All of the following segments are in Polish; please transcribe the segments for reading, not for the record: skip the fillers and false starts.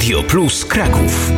Radio Plus Kraków.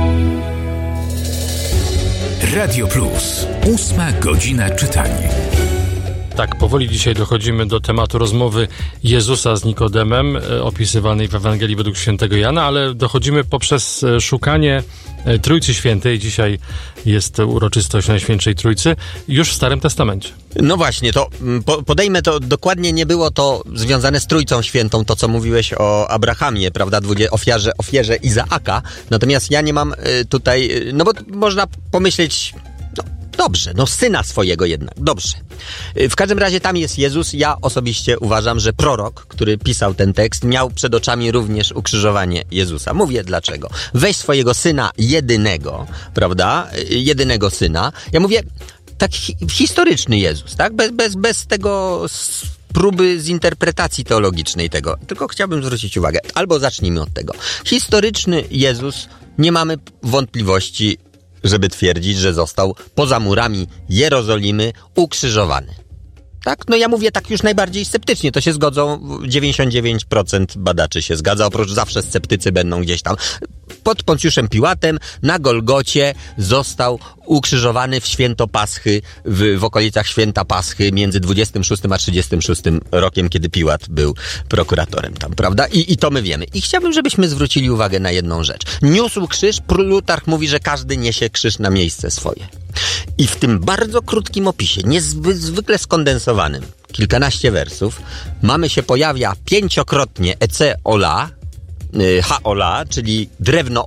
Radio Plus. 8 godzina czytania. Tak, powoli dzisiaj dochodzimy do tematu rozmowy Jezusa z Nikodemem, opisywanej w Ewangelii według świętego Jana, ale dochodzimy poprzez szukanie Trójcy Świętej. Dzisiaj jest uroczystość Najświętszej Trójcy, już w Starym Testamencie. No właśnie, to podejmę to, dokładnie nie było to związane z Trójcą Świętą, to co mówiłeś o Abrahamie, prawda, ofierze Izaaka, natomiast ja nie mam tutaj, no bo można pomyśleć, dobrze, syna swojego jednak, dobrze. W każdym razie tam jest Jezus. Ja osobiście uważam, że prorok, który pisał ten tekst, miał przed oczami również ukrzyżowanie Jezusa. Mówię dlaczego. Weź swojego syna jedynego, prawda, jedynego syna. Ja mówię, tak historyczny Jezus, tak, bez tego próby z interpretacji teologicznej tego. Tylko chciałbym zwrócić uwagę, albo zacznijmy od tego. Historyczny Jezus, nie mamy wątpliwości, żeby twierdzić, że został poza murami Jerozolimy ukrzyżowany. Tak? No ja mówię tak już najbardziej sceptycznie, to się zgodzą, 99% badaczy się zgadza, oprócz zawsze sceptycy będą gdzieś tam. Pod Poncjuszem Piłatem na Golgocie został ukrzyżowany w święto Paschy, w okolicach święta Paschy między 26 a 36 rokiem, kiedy Piłat był prokuratorem tam, prawda? I to my wiemy. I chciałbym, żebyśmy zwrócili uwagę na jedną rzecz. Niósł krzyż, Plutarch mówi, że każdy niesie krzyż na miejsce swoje. I w tym bardzo krótkim opisie, niezwykle skondensowanym, kilkanaście wersów, się pojawia 5-krotnie ece-ola, ha-ola, czyli drewno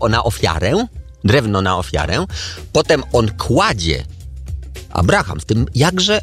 na ofiarę, potem on kładzie, Abraham w tym jakże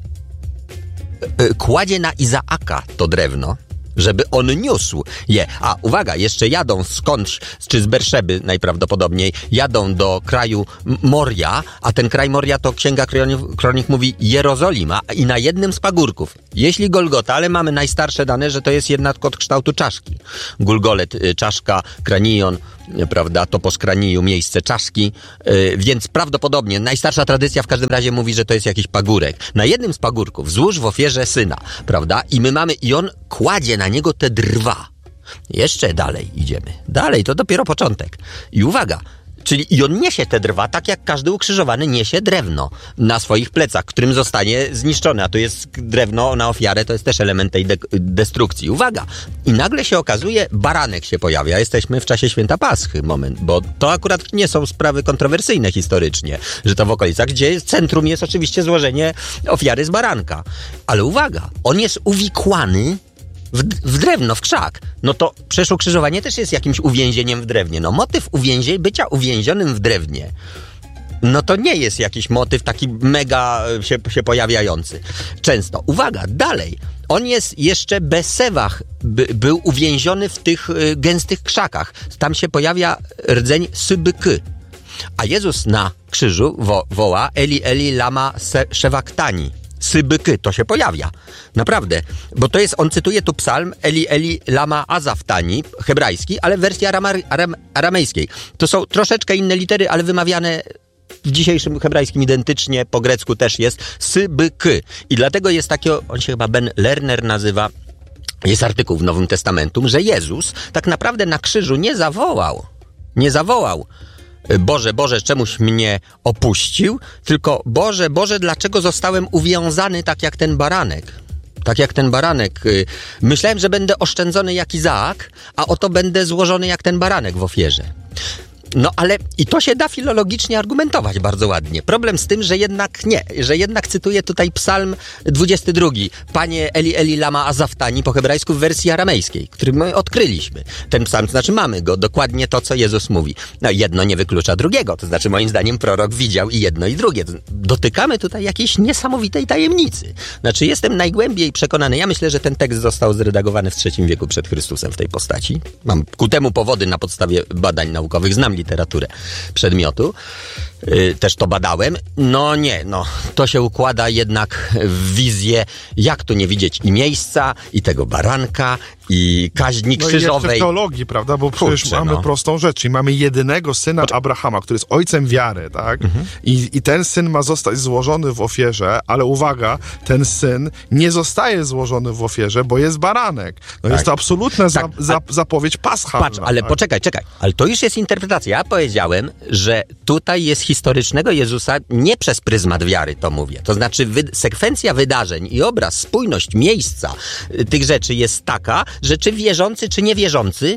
kładzie na Izaaka to drewno, żeby on niósł je. A uwaga, jeszcze jadą skądś, czy z Berszeby najprawdopodobniej, jadą do kraju Moria, a ten kraj Moria to Księga Kronik mówi Jerozolima, i na jednym z pagórków, jeśli Golgota, ale mamy najstarsze dane, że to jest jednak od kształtu czaszki. Gulgolet, czaszka, kranion, prawda, topos kraniju, miejsce czaszki, więc prawdopodobnie najstarsza tradycja w każdym razie mówi, że to jest jakiś pagórek. Na jednym z pagórków złóż w ofierze syna, prawda, i on kładzie na niego te drwa. Jeszcze dalej idziemy. Dalej, to dopiero początek. I uwaga, czyli i on niesie te drwa, tak jak każdy ukrzyżowany niesie drewno na swoich plecach, którym zostanie zniszczone. A to jest drewno na ofiarę, to jest też element tej destrukcji. Uwaga! I nagle się okazuje, baranek się pojawia. Jesteśmy w czasie święta Paschy, moment, bo to akurat nie są sprawy kontrowersyjne historycznie, że to w okolicach, gdzie centrum jest oczywiście złożenie ofiary z baranka. Ale uwaga, on jest uwikłany w drewno, w krzak. No to przecież ukrzyżowanie też jest jakimś uwięzieniem w drewnie. No motyw bycia uwięzionym w drewnie, no to nie jest jakiś motyw taki mega się pojawiający często. Uwaga, dalej. On jest jeszcze Besewach, był uwięziony w tych gęstych krzakach. Tam się pojawia rdzeń sybyky. A Jezus na krzyżu woła Eli, Eli, lama sabachthani. Sybyky, to się pojawia. Naprawdę. Bo to jest, on cytuje tu psalm Eli, Eli, lama azawtani, hebrajski, ale w wersji aramejskiej. To są troszeczkę inne litery, ale wymawiane w dzisiejszym hebrajskim identycznie, po grecku też jest sybyky. I dlatego jest takiego, on się chyba Ben Lerner nazywa, jest artykuł w Nowym Testamentum, że Jezus tak naprawdę na krzyżu nie zawołał Boże, Boże, czemuś mnie opuścił, tylko Boże, Boże, dlaczego zostałem uwiązany tak jak ten baranek? Tak jak ten baranek. Myślałem, że będę oszczędzony jak Izaak, a oto będę złożony jak ten baranek w ofierze. No ale i to się da filologicznie argumentować bardzo ładnie. Problem z tym, że jednak cytuję tutaj psalm 22. Panie Eli, Eli, lama azawtani, po hebrajsku w wersji aramejskiej, który my odkryliśmy. Ten psalm, to znaczy mamy go, dokładnie to, co Jezus mówi. No jedno nie wyklucza drugiego, to znaczy moim zdaniem prorok widział i jedno i drugie. Dotykamy tutaj jakiejś niesamowitej tajemnicy. Znaczy jestem najgłębiej przekonany, ja myślę, że ten tekst został zredagowany w III wieku przed Chrystusem w tej postaci. Mam ku temu powody na podstawie badań naukowych, znam literaturę przedmiotu. też to badałem. No nie, to się układa jednak w wizję, jak tu nie widzieć i miejsca, i tego baranka, i kaźni krzyżowej. No i jeszcze w teologii, prawda, bo przecież mamy prostą rzecz, i mamy jedynego syna Abrahama, który jest ojcem wiary, tak? I ten syn ma zostać złożony w ofierze, ale uwaga, ten syn nie zostaje złożony w ofierze, bo jest baranek. No jest to absolutna zapowiedź paschalna. Patrz, ale poczekaj, ale to już jest interpretacja. Ja powiedziałem, że tutaj jest historycznego Jezusa nie przez pryzmat wiary, to mówię. To znaczy sekwencja wydarzeń i obraz, spójność miejsca tych rzeczy jest taka, że czy wierzący, czy niewierzący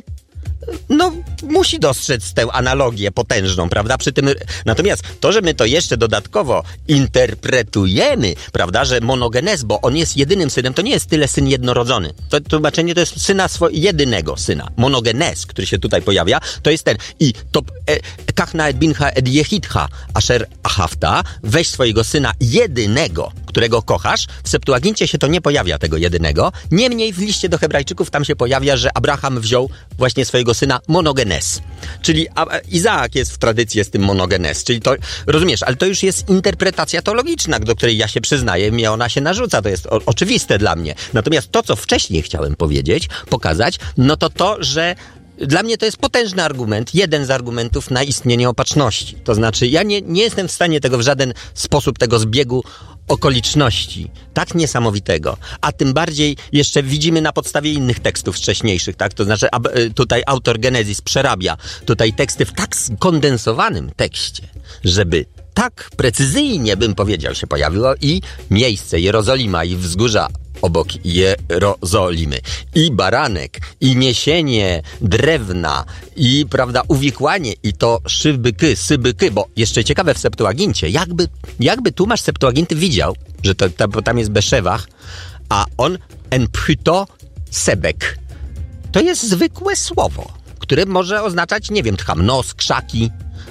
musi dostrzec tę analogię potężną, prawda? Przy tym, natomiast to, że my to jeszcze dodatkowo interpretujemy, prawda, że monogenes, bo on jest jedynym synem, to nie jest tyle syn jednorodzony. To tłumaczenie to jest syna jedynego syna. Monogenes, który się tutaj pojawia, to jest ten. I to kachna et bincha et jechidcha asher ahafta, weź swojego syna jedynego, którego kochasz. W Septuagincie się to nie pojawia, tego jedynego. Niemniej w liście do Hebrajczyków tam się pojawia, że Abraham wziął właśnie swojego syna monogenes. Czyli Izaak jest w tradycji z tym monogenes. Czyli to, rozumiesz, ale to już jest interpretacja teologiczna, do której ja się przyznaję, mnie ona się narzuca. To jest oczywiste dla mnie. Natomiast to, co wcześniej chciałem pokazać, to, że dla mnie to jest potężny argument, jeden z argumentów na istnienie opatrzności. To znaczy, ja nie jestem w stanie tego w żaden sposób, tego zbiegu okoliczności, tak niesamowitego, a tym bardziej jeszcze widzimy na podstawie innych tekstów wcześniejszych, tak? To znaczy, tutaj autor Genezis przerabia tutaj teksty w tak skondensowanym tekście, żeby tak precyzyjnie, bym powiedział, się pojawiło i miejsce Jerozolima i wzgórza obok Jerozolimy. I baranek, i niesienie drewna, i, prawda, uwikłanie, i to sybyky, bo jeszcze ciekawe w Septuagincie, jakby tłumacz Septuaginty widział, że tam jest Beszewach, a on enphyto sebek. To jest zwykłe słowo, które może oznaczać, nie wiem, tchamnos, krzaki.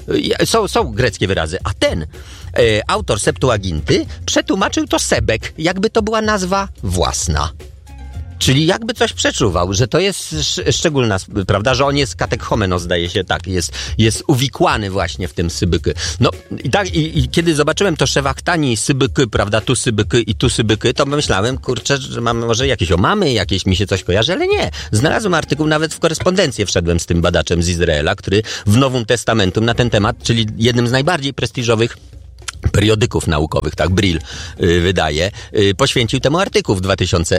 Są greckie wyrazy, a ten autor Septuaginty przetłumaczył to sebek, jakby to była nazwa własna. Czyli jakby coś przeczuwał, że to jest szczególna, prawda, że on jest katekhomenos, zdaje się, tak, jest uwikłany właśnie w tym sybyky. No i tak, i kiedy zobaczyłem to szewachtani sybyky, prawda, tu sybyky i tu sybyky, to myślałem, kurczę, że mamy może jakieś omamy, jakieś mi się coś kojarzy, ale nie. Znalazłem artykuł, nawet w korespondencję wszedłem z tym badaczem z Izraela, który w Nowym Testamentum na ten temat, czyli jednym z najbardziej prestiżowych periodyków naukowych, tak, Brill wydaje, poświęcił temu artykuł w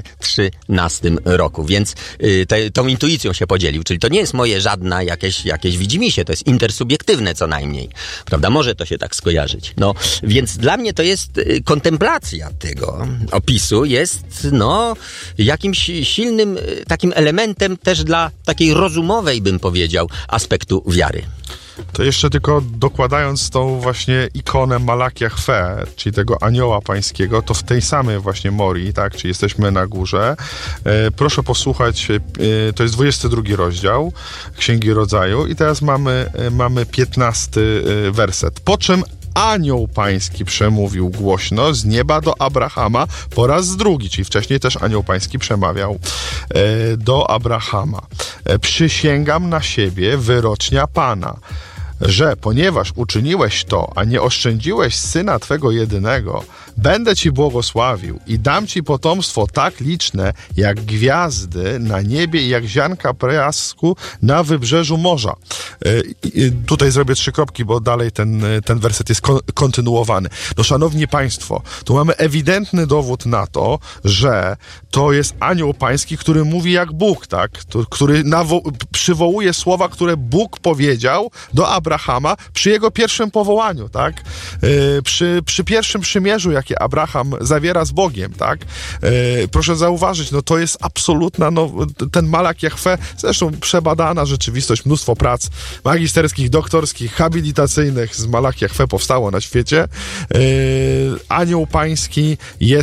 2013 roku, więc tą intuicją się podzielił, czyli to nie jest moje żadne jakieś widzimisię, to jest intersubiektywne co najmniej, prawda, może to się tak skojarzyć, więc dla mnie to jest kontemplacja tego opisu, jest, jakimś silnym takim elementem też dla takiej rozumowej, bym powiedział, aspektu wiary. To jeszcze tylko dokładając tą właśnie ikonę Malak Jahwe, czyli tego anioła pańskiego, to w tej samej właśnie Morii, tak, czyli jesteśmy na górze. Proszę posłuchać, to jest 22 rozdział Księgi Rodzaju i teraz mamy 15 werset. Po czym anioł pański przemówił głośno z nieba do Abrahama po raz drugi, czyli wcześniej też anioł pański przemawiał do Abrahama. Przysięgam na siebie wyrocznia Pana, że ponieważ uczyniłeś to, a nie oszczędziłeś syna twego jedynego, będę ci błogosławił i dam ci potomstwo tak liczne, jak gwiazdy na niebie i jak ziarnka piasku na wybrzeżu morza. Tutaj zrobię 3 kropki, bo dalej ten werset jest kontynuowany. Szanowni Państwo, tu mamy ewidentny dowód na to, że to jest anioł pański, który mówi jak Bóg, tak? Który przywołuje słowa, które Bóg powiedział do Abrahama przy jego pierwszym powołaniu, tak? Przy pierwszym przymierzu, jakie Abraham zawiera z Bogiem, tak? Proszę zauważyć, to jest absolutna, ten Malak Jahwe, zresztą przebadana rzeczywistość, mnóstwo prac magisterskich, doktorskich, habilitacyjnych z Malak Jahwe powstało na świecie. Anioł pański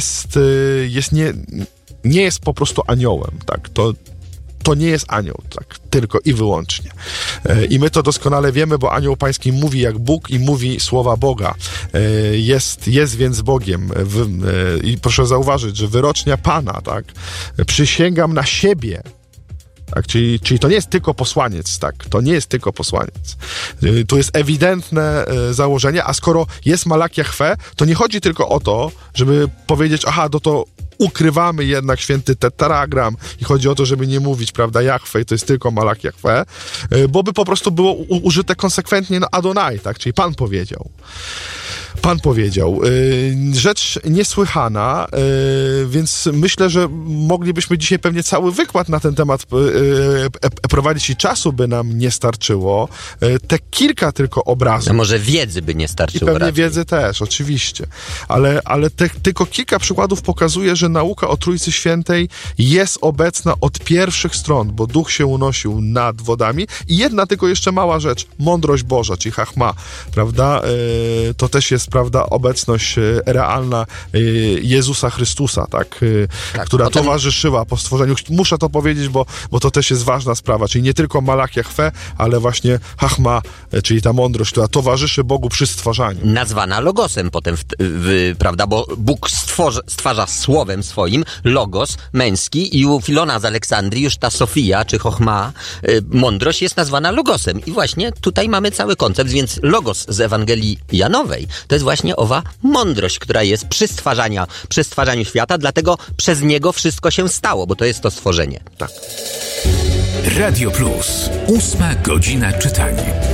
nie jest po prostu aniołem, tak? To nie jest anioł, tak, tylko i wyłącznie. I my to doskonale wiemy, bo anioł pański mówi jak Bóg i mówi słowa Boga. Jest więc Bogiem. I proszę zauważyć, że wyrocznia Pana, tak, przysięgam na siebie, Tak? Czyli to nie jest tylko posłaniec, tak? To nie jest tylko posłaniec. Tu jest ewidentne założenie, a skoro jest Malachia Chwe, to nie chodzi tylko o to, żeby powiedzieć, to ukrywamy jednak święty tetragram i chodzi o to, żeby nie mówić, prawda, Jahwe i to jest tylko Malachia Chwe, bo by po prostu było użyte konsekwentnie Adonai, tak? Czyli Pan powiedział. Pan powiedział. Rzecz niesłychana, więc myślę, że moglibyśmy dzisiaj pewnie cały wykład na ten temat prowadzić i czasu by nam nie starczyło. Te kilka tylko obrazów. A może wiedzy by nie starczyło. I pewnie wiedzy też, oczywiście. Ale tylko kilka przykładów pokazuje, że nauka o Trójcy Świętej jest obecna od pierwszych stron, bo Duch się unosił nad wodami. I jedna tylko jeszcze mała rzecz. Mądrość Boża, czyli Chachma, prawda? To też jest, prawda, obecność realna Jezusa Chrystusa, tak? Która towarzyszyła po stworzeniu. Muszę to powiedzieć, bo to też jest ważna sprawa. Czyli nie tylko Malachia Chwe, ale właśnie Chachma, czyli ta mądrość, która towarzyszy Bogu przy stwarzaniu. Nazwana Logosem potem, prawda? Bo Bóg stwarza słowem swoim, Logos, męski, i u Filona z Aleksandrii już ta Sofia, czy Chochma, mądrość jest nazwana Logosem. I właśnie tutaj mamy cały koncept, więc Logos z Ewangelii Janowej to jest właśnie owa mądrość, która jest przy stwarzaniu świata, dlatego przez niego wszystko się stało, bo to jest to stworzenie. Tak. Radio Plus. 8 godzina czytania.